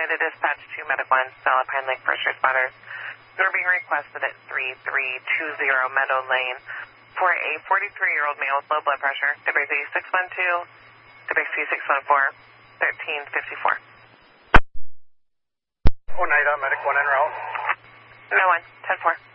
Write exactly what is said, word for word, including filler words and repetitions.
by the dispatch to Medic one, Stella Pine Lake first responders. You're being requested at three three two zero Meadow Lane for a forty-three-year-old male with low blood pressure, W B C six one two, W B C six one four, thirteen fifty-four. Oneida, Medic one en route. No one, ten four.